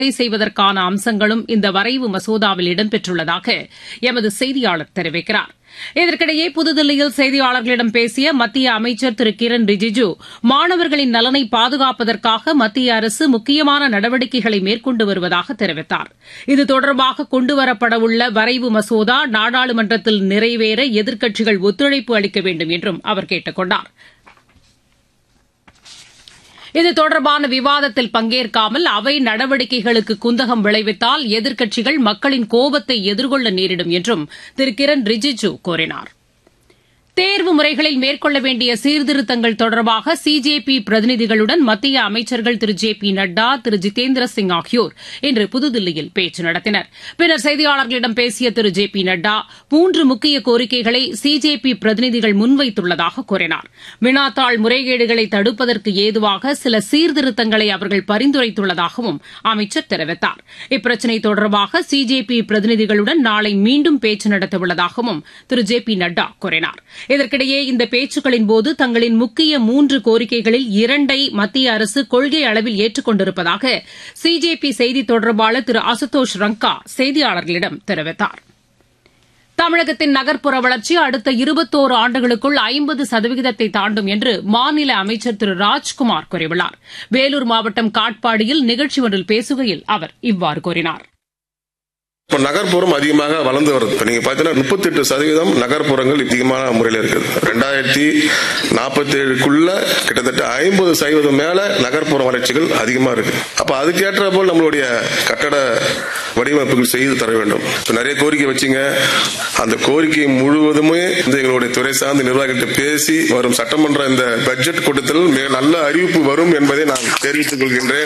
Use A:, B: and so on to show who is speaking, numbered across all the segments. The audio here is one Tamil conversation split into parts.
A: செய்வதற்கான அம்சங்களும் இந்த வரைவு மசோதாவில் இடம்பெற்றுள்ளதாக எமது செய்தியாளர் தெரிவிக்கிறார். இதற்கிடையே புதுதில்லியில் செய்தியாளர்களிடம் பேசிய மத்திய அமைச்சர் திரு கிரண் ரிஜிஜு மாணவர்களின் நலனை பாதுகாப்பதற்காக மத்திய அரசு முக்கியமான நடவடிக்கைகளை மேற்கொண்டு வருவதாக தெரிவித்தார். இது தொடர்பாக கொண்டுவரப்படவுள்ள வரைவு மசோதா நாடாளுமன்றத்தில் நிறைவேற எதிர்க்கட்சிகள் ஒத்துழைப்பு அளிக்க வேண்டும் என்றும் அவர் கேட்டுக் கொண்டார். இது தொடர்பான விவாதத்தில் பங்கேற்காமல் அவை நடவடிக்கைகளுக்கு குந்தகம் விளைவித்தால் எதிர்க்கட்சிகள் மக்களின் கோபத்தை எதிர்கொள்ள நேரிடும் என்றும் திரு கிரண் ரிஜிஜு கூறினார். தேர்வு முறைகளில் மேற்கொள்ள வேண்டிய சீர்திருத்தங்கள் தொடர்பாக சிஜேபி பிரதிநிதிகளுடன் மத்திய அமைச்சர்கள் திரு ஜே பி நட்டா திரு ஜிதேந்திர சிங் ஆகியோர் இன்று புதுதில்லியில் பேச்சு நடத்தினர். பின்னர் செய்தியாளர்களிடம் பேசிய திரு ஜே பி நட்டா 3 முக்கிய கோரிக்கைகளை சிஜேபி பிரதிநிதிகள் முன்வைத்துள்ளதாக கூறினார். வினாத்தாள் முறைகேடுகளை தடுப்பதற்கு ஏதுவாக சில சீர்திருத்தங்களை அவர்கள் பரிந்துரைத்துள்ளதாகவும் அமைச்சர் தெரிவித்தார். இப்பிரச்சினை தொடர்பாக சிஜேபி பிரதிநிதிகளுடன் நாளை மீண்டும் பேச்சு நடத்தவுள்ளதாகவும் திரு ஜே பி நட்டா கூறினார். இதற்கிடையே இந்த பேச்சுக்களின்போது தங்களின் முக்கிய 3 கோரிக்கைகளில் 2ஐ மத்திய அரசு கொள்கை அளவில் ஏற்றுக் கொண்டிருப்பதாக சிஜேபி செய்தித் தொடர்பாளர் திரு அசுதோஷ் ரங்கா செய்தியாளர்களிடம் தெரிவித்தார். தமிழகத்தின் நகர்ப்புற வளர்ச்சி அடுத்த 21 ஆண்டுகளுக்குள் 50% தாண்டும் என்று மாநில அமைச்சர் திரு ராஜ்குமார் கூறியுள்ளார். வேலூர் மாவட்டம் காட்பாடியில் நிகழ்ச்சி ஒன்றில் பேசுகையில் அவர் இவ்வாறு கூறினார்.
B: இப்போ நகர்ப்புறம் அதிகமாக வளர்ந்து வருது. இப்போ நீங்க பாத்தீங்கன்னா 38% நகர்ப்புறங்கள் அதிகமான முறையில் இருக்குது. 2047க்குள்ள கிட்டத்தட்ட 50% மேல நகர்ப்புற வளர்ச்சிகள் அதிகமா இருக்கு. அப்ப அதுக்கேற்ற போல் நம்மளுடைய கட்டட வடிவமைப்புகள் செய்து தர வேண்டும். நிறைய கோரிக்கை வச்சிங்க. அந்த கோரிக்கை முழுவதுமே எங்களுடைய துறை சார்ந்த நிர்வாகிகிட்ட பேசி வரும் சட்டமன்ற இந்த பட்ஜெட் கூட்டத்தில் மிக நல்ல அறிவிப்பு வரும் என்பதை நான் தெரிவித்துக் கொள்கின்றேன்.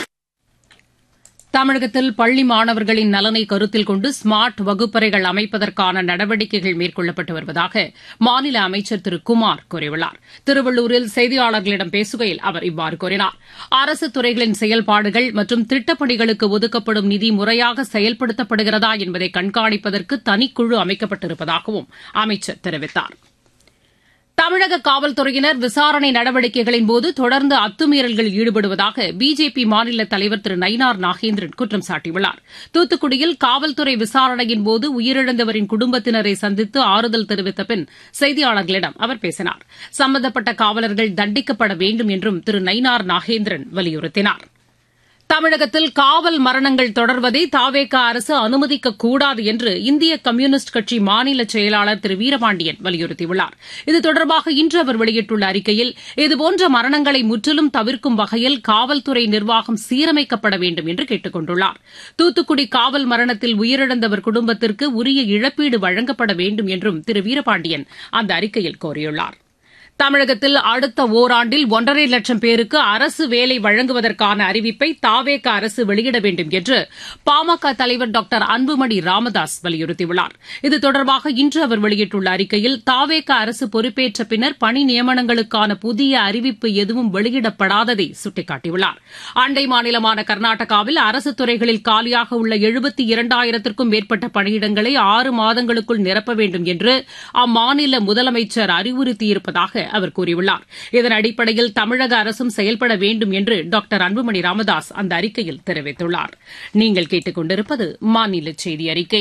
A: தமிழகத்தில் பள்ளி மாணவர்களின் நலனை கருத்தில் கொண்டு ஸ்மார்ட் வகுப்பறைகள் அமைப்பதற்கான நடவடிக்கைகள் மேற்கொள்ளப்பட்டு வருவதாக மாநில அமைச்சர் திரு குமார் கூறியுள்ளார். திருவள்ளூரில் செய்தியாளர்களிடம் பேசுகையில் அவர் இவ்வாறு கூறினார். அரசு துறைகளின் செயல்பாடுகள் மற்றும் திட்டப்பணிகளுக்கு ஒதுக்கப்படும் நிதி முறையாக செயல்படுத்தப்படுகிறதா என்பதை கண்காணிப்பதற்கு தனிக்குழு அமைக்கப்பட்டிருப்பதாகவும் அமைச்சர் தெரிவித்தார். தமிழக காவல்துறையினர் விசாரணை நடவடிக்கைகளின்போது தொடர்ந்து அத்துமீறல்களில் ஈடுபடுவதாக பிஜேபி மாநில தலைவர் திரு நயினார் நாகேந்திரன் குற்றம் சாட்டியுள்ளார். தூத்துக்குடியில் காவல்துறை விசாரணையின்போது உயிரிழந்தவரின் குடும்பத்தினரை சந்தித்து ஆறுதல் தெரிவித்த பின் செய்தியாளர்களிடம் அவர் பேசினார். சம்பந்தப்பட்ட காவலர்கள் தண்டிக்கப்பட வேண்டும் என்றும் திரு நயினார் நாகேந்திரன் வலியுறுத்தினார். தமிழகத்தில் காவல் மரணங்கள் தொடர்வதை தவேக அரசு அனுமதிக்கக்கூடாது என்று இந்திய கம்யூனிஸ்ட் கட்சி மாநில செயலாளர் திரு வீரபாண்டியன் வலியுறுத்தியுள்ளார். இது தொடர்பாக இன்று அவர் வெளியிட்டுள்ள அறிக்கையில் இதுபோன்ற மரணங்களை முற்றிலும் தவிர்க்கும் வகையில் காவல்துறை நிர்வாகம் சீரமைக்கப்பட வேண்டும் என்று கேட்டுக் கொண்டுள்ளார். தூத்துக்குடி காவல் மரணத்தில் உயிரிழந்தவர் குடும்பத்திற்கு உரிய இழப்பீடு வழங்கப்பட வேண்டும் என்றும் திரு வீரபாண்டியன் அந்த அறிக்கையில் கோரியுள்ளார். தமிழகத்தில் அடுத்த ஓராண்டில் 1.5 லட்சம் பேருக்கு அரசு வேலை வழங்குவதற்கான அறிவிப்பை தவேக அரசு வெளியிட வேண்டும் என்று பாமக தலைவர் டாக்டர் அன்புமணி ராமதாஸ் வலியுறுத்தியுள்ளார். இது தொடர்பாக இன்று அவர் வெளியிட்டுள்ள அறிக்கையில் தவேக அரசு பொறுப்பேற்ற பின்னர் பணி நியமனங்களுக்கான புதிய அறிவிப்பு எதுவும் வெளியிடப்படாததை சுட்டிக்காட்டியுள்ளார். அண்டை மாநிலமான கர்நாடகாவில் அரசு துறைகளில் காலியாக உள்ள 72,000க்கும் மேற்பட்ட பணியிடங்களை 6 மாதங்களுக்குள் நிரப்ப வேண்டும் என்று அம்மாநில முதலமைச்சர் அறிவுறுத்தியிருப்பதாக அவர் கூறியுள்ளார். இதன் அடிப்படையில் தமிழக அரசும் செயல்பட வேண்டும் என்று டாக்டர் அன்புமணி ராமதாஸ் அந்த அறிக்கையில் தெரிவித்துள்ளார். நீங்கள் கேட்டுக் கொண்டிருப்பது மாநில செய்தி அறிக்கை.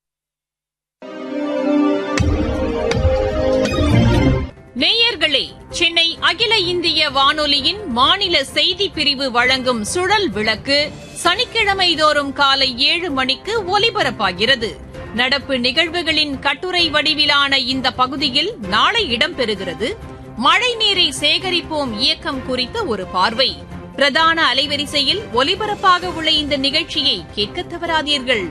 C: நேயர்களே, சென்னை அகில இந்திய வானொலியின் மாநில செய்திப் பிரிவு வழங்கும் சுழல் விளக்கு சனிக்கிழமை தோறும் காலை 7 மணிக்கு ஒலிபரப்பாகிறது. நடப்பு நிகழ்வுகளின் கட்டுரை வடிவிலான இந்த பகுதியில் நாளை இடம்பெறுகிறது மழைநீரை சேகரிப்போம் இயக்கம் குறித்த ஒரு பார்வை. பிரதான அலைவரிசையில் ஒலிபரப்பாக உள்ள இந்த நிகழ்ச்சியை கேட்க தவறாதீர்கள்.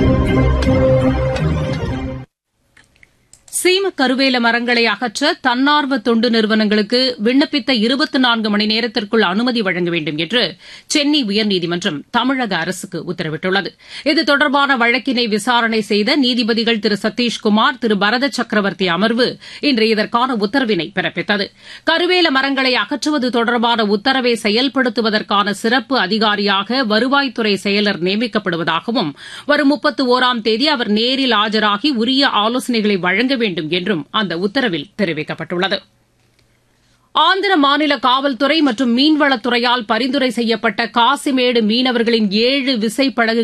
A: சீம கருவேல மரங்களை அகற்ற தன்னார்வ தொண்டு நிறுவனங்களுக்கு விண்ணப்பித்த 24 மணி நேரத்திற்குள் அனுமதி வழங்க வேண்டும் என்று சென்னை உயர்நீதிமன்றம் தமிழக அரசுக்கு உத்தரவிட்டுள்ளது. இது தொடர்பான வழக்கினை விசாரணை செய்த நீதிபதிகள் திரு சதீஷ்குமார் திரு பரத சக்கரவர்த்தி அமர்வு இன்று இதற்கான உத்தரவினை பிறப்பித்தது. கருவேல மரங்களை அகற்றுவது தொடர்பான உத்தரவை செயல்படுத்துவதற்கான சிறப்பு அதிகாரியாக வருவாய்த்துறை செயலர் நியமிக்கப்படுவதாகவும் வரும் 31ஆம் தேதி அவர் நேரில் ஆஜராகி உரிய ஆலோசனைகளை வழங்க வேண்டும் என்றும் அந்த உத்தரவில் தெரிவிக்கப்பட்டுள்ளது. ஆந்திர மாநில காவல்துறை மற்றும் மீன்வளத்துறையால் பரிந்துரை செய்யப்பட்ட காசிமேடு மீனவர்களின் 7 விசைப்படகு